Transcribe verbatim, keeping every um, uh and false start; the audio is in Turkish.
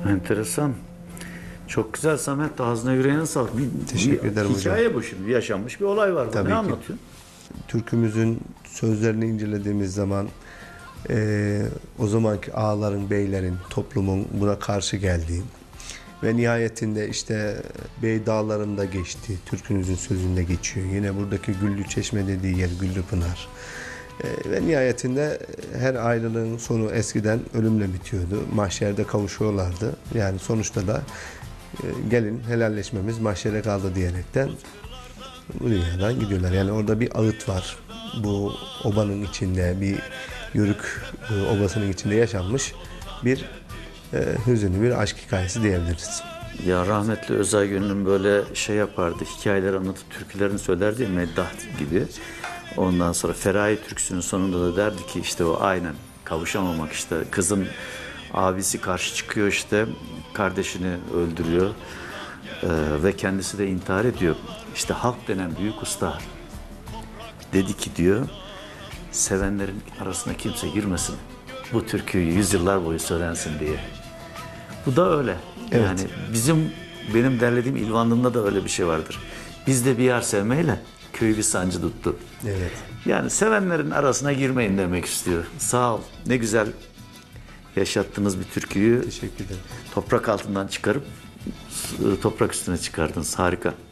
Enteresan. Çok güzel Samet. Ağzına yüreğine sağlık. Bir, Teşekkür bir ederim hikaye hocam. bu şimdi. Yaşanmış bir olay var. Tabii ne ki. anlatıyorsun? Türkümüzün sözlerini incelediğimiz zaman eee, o zamanki ağaların, beylerin, toplumun buna karşı geldiği ve nihayetinde işte Bey Dağları'nda geçti. Türkümüzün sözünde geçiyor. Yine buradaki Güllü Çeşme dediği yer Güllü Pınar. Eee, ve nihayetinde her ayrılığın sonu eskiden ölümle bitiyordu. Mahşerde kavuşuyorlardı. Yani sonuçta da eee, gelin helalleşmemiz mahşere kaldı diyerekten bu dünyadan gidiyorlar. Yani orada bir ağıt var. Bu obanın içinde, bir Yörük e, obasının içinde yaşanmış bir e, hüzünlü bir aşk hikayesi diyebiliriz. Ya rahmetli Özay Gönül'ün böyle şey yapardı. Hikayeler anlatıp türkülerini söylerdi ya, meddah gibi. Ondan sonra Feraye türküsünün sonunda da derdi ki işte o aynen kavuşamamak, işte kızın abisi karşı çıkıyor, işte kardeşini öldürüyor. Ee, ve kendisi de intihar ediyor. İşte halk denen büyük usta dedi ki diyor, sevenlerin arasına kimse girmesin, bu türküyü yüzyıllar boyu söylensin diye. Bu da öyle. Evet. Yani bizim benim derlediğim İlvanlım'da da öyle bir şey vardır. Bizde bir yar sevmeyle köyü bir sancı tuttu. Evet. Yani sevenlerin arasına girmeyin demek istiyor. Sağ ol. Ne güzel yaşattığınız bir türküyü Teşekkür ederim. toprak altından çıkarıp toprak üstüne çıkardınız. Harika.